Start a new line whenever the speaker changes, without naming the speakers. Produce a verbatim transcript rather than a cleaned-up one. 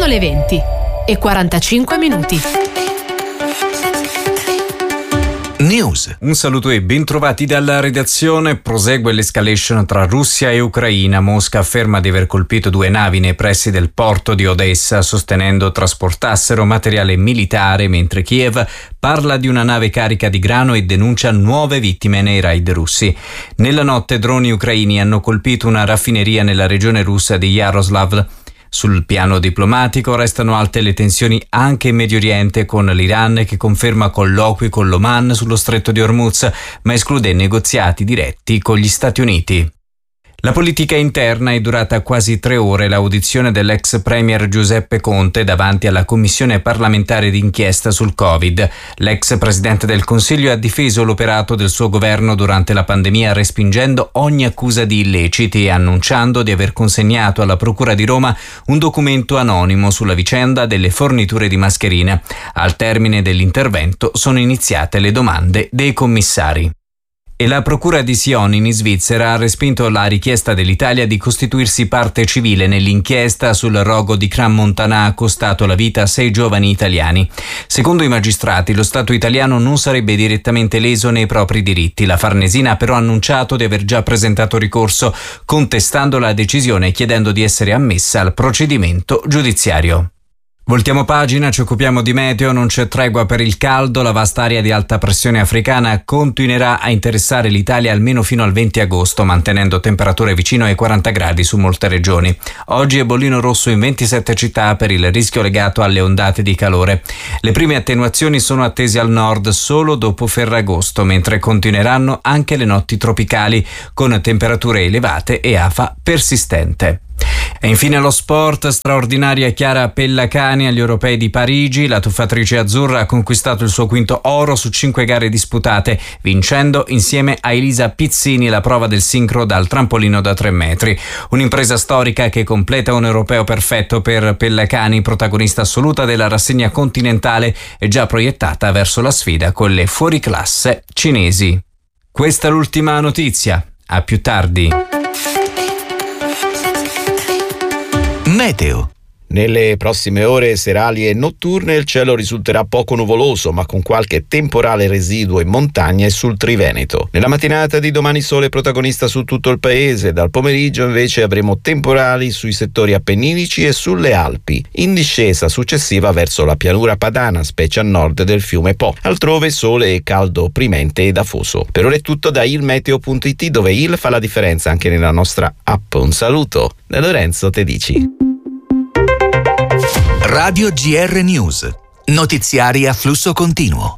le venti e quarantacinque minuti.
News. Un saluto e bentrovati dalla redazione. Prosegue l'escalation tra Russia e Ucraina. Mosca afferma di aver colpito due navi nei pressi del porto di Odessa, sostenendo trasportassero materiale militare, mentre Kiev parla di una nave carica di grano e denuncia nuove vittime nei raid russi. Nella notte droni ucraini hanno colpito una raffineria nella regione russa di Yaroslav. Sul piano diplomatico restano alte le tensioni anche in Medio Oriente, con l'Iran che conferma colloqui con l'Oman sullo stretto di Hormuz, ma esclude negoziati diretti con gli Stati Uniti. La politica interna è durata quasi tre ore l'audizione dell'ex premier Giuseppe Conte davanti alla commissione parlamentare d'inchiesta sul Covid. L'ex presidente del Consiglio ha difeso l'operato del suo governo durante la pandemia, respingendo ogni accusa di illeciti e annunciando di aver consegnato alla Procura di Roma un documento anonimo sulla vicenda delle forniture di mascherine. Al termine dell'intervento sono iniziate le domande dei commissari. E la Procura di Sion in Svizzera ha respinto la richiesta dell'Italia di costituirsi parte civile nell'inchiesta sul rogo di Crans-Montana costato la vita a sei giovani italiani. Secondo i magistrati, lo Stato italiano non sarebbe direttamente leso nei propri diritti. La Farnesina ha però annunciato di aver già presentato ricorso, contestando la decisione e chiedendo di essere ammessa al procedimento giudiziario. Voltiamo pagina, ci occupiamo di meteo, non c'è tregua per il caldo, la vasta area di alta pressione africana continuerà a interessare l'Italia almeno fino al venti agosto, mantenendo temperature vicino ai quaranta gradi su molte regioni. Oggi è bollino rosso in ventisette città per il rischio legato alle ondate di calore. Le prime attenuazioni sono attese al nord solo dopo Ferragosto, mentre continueranno anche le notti tropicali con temperature elevate e afa persistente. E infine lo sport, straordinaria Chiara Pellacani agli europei di Parigi. La tuffatrice azzurra ha conquistato il suo quinto oro su cinque gare disputate, vincendo insieme a Elisa Pizzini la prova del sincro dal trampolino da tre metri. Un'impresa storica che completa un europeo perfetto per Pellacani, protagonista assoluta della rassegna continentale e già proiettata verso la sfida con le fuoriclasse cinesi. Questa è l'ultima notizia. A più tardi.
Meteo. Nelle prossime ore serali e notturne il cielo risulterà poco nuvoloso, ma con qualche temporale residuo in montagna e sul Triveneto. Nella mattinata di domani sole protagonista su tutto il paese, dal pomeriggio invece avremo temporali sui settori appenninici e sulle Alpi, in discesa successiva verso la pianura padana, specie a nord del fiume Po. Altrove sole e caldo opprimente ed afoso. Per ora è tutto da ilmeteo punto it, dove il fa la differenza anche nella nostra app. Un saluto da Lorenzo Tedici.
Radio G R News. Notiziari a flusso continuo.